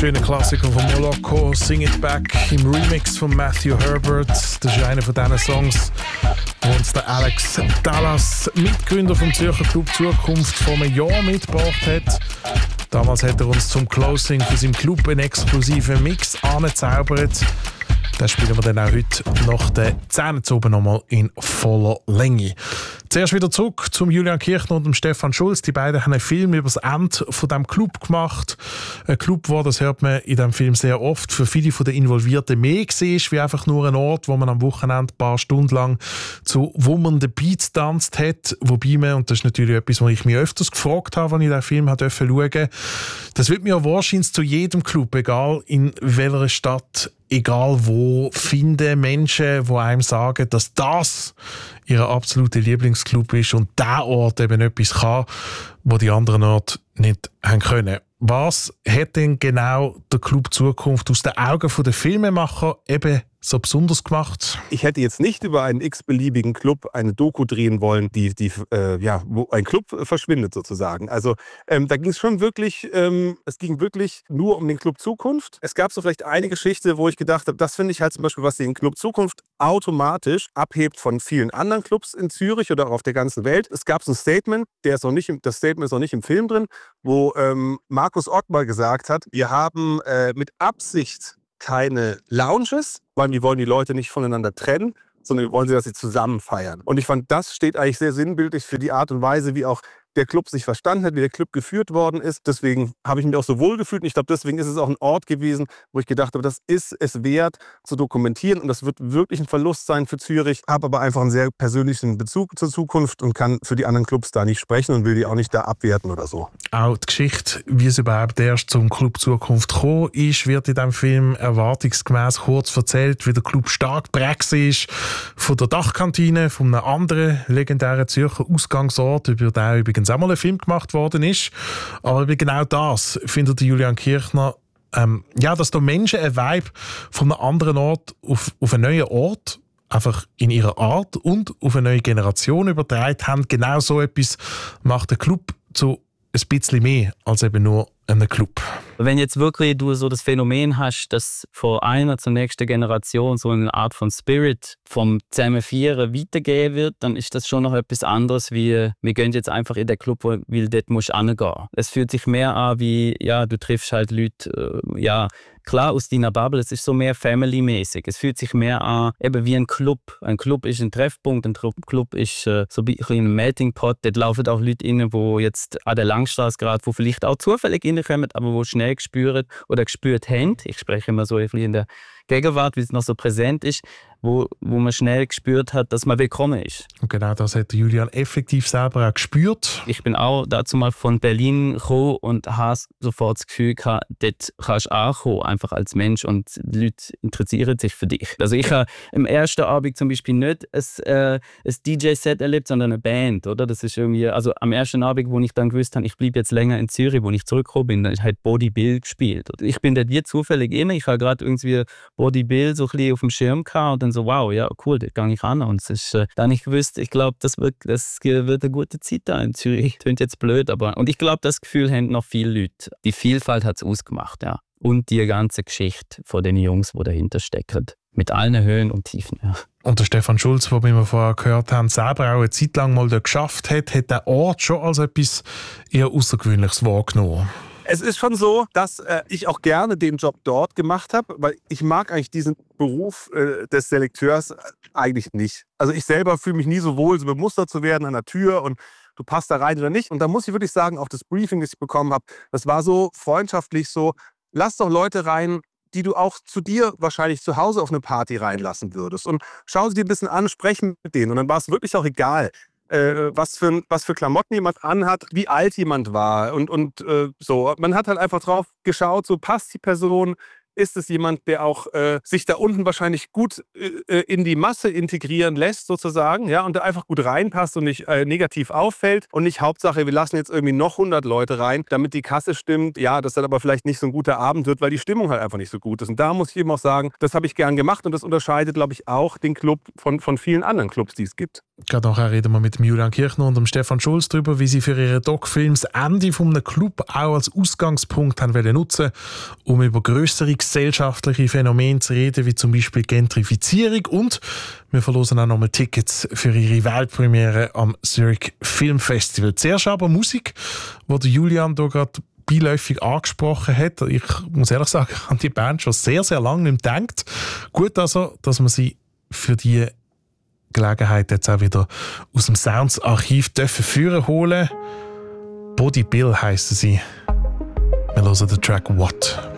schöner Klassiker von Moloko, Sing It Back im Remix von Matthew Herbert. Das ist einer von diesen Songs, wo uns der Alex Dallas, Mitgründer vom Zürcher Club Zukunft, vor einem Jahr mitgebracht hat. Damals hat er uns zum Closing von seinem Club einen exklusiven Mix angezaubert. Den spielen wir dann auch heute nach der 10 oben nochmal in voller Länge. Zuerst wieder zurück zum Julian Kirchner und dem Stefan Schulz. Die beiden haben einen Film über das Ende von diesem Club gemacht. Ein Club, wo, das hört man in diesem Film sehr oft, für viele von den Involvierten mehr war, wie einfach nur ein Ort, wo man am Wochenende ein paar Stunden lang zu wummernden Beats tanzt hat. Wobei man, und das ist natürlich etwas, was ich mich öfters gefragt habe, als ich diesen Film schauen durfte, das wird mir wahrscheinlich zu jedem Club, egal in welcher Stadt, egal wo, finden Menschen, die einem sagen, dass das ihr absoluter Lieblingsclub ist und dieser Ort eben etwas kann, was die anderen Orte nicht haben können. Was hat denn genau der Club Zukunft aus den Augen der Filmemacher eben so besonders gemacht? Ich hätte jetzt nicht über einen x-beliebigen Club eine Doku drehen wollen, wo ein Club verschwindet sozusagen. Also da ging es schon wirklich, es ging wirklich nur um den Club Zukunft. Es gab so vielleicht eine Geschichte, wo ich gedacht habe, das finde ich halt zum Beispiel, was den Club Zukunft automatisch abhebt von vielen anderen Clubs in Zürich oder auch auf der ganzen Welt. Es gab so ein Statement, das Statement ist noch nicht im Film drin, wo Markus Ottmar gesagt hat, wir haben mit Absicht keine Lounges, weil wir wollen die Leute nicht voneinander trennen, sondern wir wollen sie, dass sie zusammen feiern. Und ich fand, das steht eigentlich sehr sinnbildlich für die Art und Weise, wie auch der Club sich verstanden hat, wie der Club geführt worden ist. Deswegen habe ich mich auch so wohl gefühlt. Und ich glaube, deswegen ist es auch ein Ort gewesen, wo ich gedacht habe, das ist es wert zu dokumentieren. Und das wird wirklich ein Verlust sein für Zürich. Habe aber einfach einen sehr persönlichen Bezug zur Zukunft und kann für die anderen Clubs da nicht sprechen und will die auch nicht da abwerten oder so. Auch die Geschichte, wie es überhaupt erst zum Club Zukunft gekommen ist, wird in diesem Film erwartungsgemäß kurz erzählt, wie der Club stark geprägt ist von der Dachkantine, von einem anderen legendären Zürcher Ausgangsort, über den übrigens auch mal ein Film gemacht worden ist. Aber genau das findet Julian Kirchner, dass da Menschen einen Vibe von einem anderen Ort auf einen neuen Ort einfach in ihrer Art und auf eine neue Generation übertragen haben. Genau so etwas macht der Club zu ein bisschen mehr als eben nur ein Club. Wenn jetzt wirklich du so das Phänomen hast, dass von einer zur nächsten Generation so eine Art von Spirit vom Zusammenfeiern weitergehen wird, dann ist das schon noch etwas anderes, wie wir gehen jetzt einfach in den Club, weil dort musst du hingehen. Es fühlt sich mehr an wie, du triffst halt Leute, klar aus deiner Bubble, es ist so mehr Family-mäßig. Es fühlt sich mehr an eben wie ein Club. Ein Club ist ein Treffpunkt, ein Club ist so ein bisschen ein Melting Pot. Dort laufen auch Leute rein, die jetzt an der Langstrasse gerade, die vielleicht auch zufällig reinkommen, aber die schnell gespürt oder gespürt haben. Ich spreche immer so ein bisschen in der Gegenwart, weil es noch so präsent ist, wo man schnell gespürt hat, dass man willkommen ist. Und genau das hat Julian effektiv selber auch gespürt. Ich bin auch dazu mal von Berlin gekommen und habe sofort das Gefühl gehabt, dort kannst du auch kommen, einfach als Mensch, und die Leute interessieren sich für dich. Also ich habe im ersten Abend zum Beispiel nicht ein DJ-Set erlebt, sondern eine Band, oder? Das ist irgendwie, also am ersten Abend, wo ich dann gewusst habe, ich bleibe jetzt länger in Zürich, wo ich zurückgekommen bin, dann hat Body Bill gespielt. Ich bin dort wie zufällig rein, ich habe gerade irgendwie Body Bill so ein bisschen auf dem Schirm gehabt und dann so, wow, ja, cool, da gehe ich an. Und es ist, da habe ich gewusst, ich glaube, das wird eine gute Zeit da in Zürich. Klingt jetzt blöd, aber, und ich glaube, das Gefühl haben noch viele Leute. Die Vielfalt hat es ausgemacht, ja. Und die ganze Geschichte von den Jungs, die dahinter stecken. Mit allen Höhen und Tiefen, ja. Und der Stefan Schulz, den wir vorher gehört haben, selber auch eine Zeit lang mal dort geschafft hat den Ort schon als etwas eher Außergewöhnliches wahrgenommen. Es ist schon so, dass ich auch gerne den Job dort gemacht habe, weil ich mag eigentlich diesen Beruf des Selekteurs eigentlich nicht. Also ich selber fühle mich nie so wohl, so bemustert zu werden an der Tür und du passt da rein oder nicht. Und da muss ich wirklich sagen, auch das Briefing, das ich bekommen habe, das war so freundschaftlich so, lass doch Leute rein, die du auch zu dir wahrscheinlich zu Hause auf eine Party reinlassen würdest. Und schau sie dir ein bisschen an, sprechen mit denen. Und dann war es wirklich auch egal, was für Klamotten jemand anhat, wie alt jemand war und so. Man hat halt einfach drauf geschaut, so passt die Person, ist es jemand, der auch sich da unten wahrscheinlich gut in die Masse integrieren lässt sozusagen, ja, und da einfach gut reinpasst und nicht negativ auffällt und nicht Hauptsache, wir lassen jetzt irgendwie noch 100 Leute rein, damit die Kasse stimmt, ja, das dann aber vielleicht nicht so ein guter Abend wird, weil die Stimmung halt einfach nicht so gut ist. Und da muss ich eben auch sagen, das habe ich gern gemacht und das unterscheidet, glaube ich, auch den Club von vielen anderen Clubs, die es gibt. Gerade nachher reden wir mit dem Julian Kirchner und dem Stefan Schulz darüber, wie sie für ihre Doc-Filme das Ende von einem Club auch als Ausgangspunkt haben wollen nutzen, um über grössere gesellschaftliche Phänomene zu reden, wie zum Beispiel Gentrifizierung. Und wir verlosen auch nochmal Tickets für ihre Weltpremiere am Zurich Film Festival. Zuerst aber Musik, die der Julian hier gerade beiläufig angesprochen hat. Ich muss ehrlich sagen, ich habe die Band schon sehr, sehr lange nicht mehr gedacht. Gut also, dass man sie für die Gelegenheit jetzt auch wieder aus dem Sounds-Archiv führen holen. Body Bill heissen sie. Wir hören den Track What.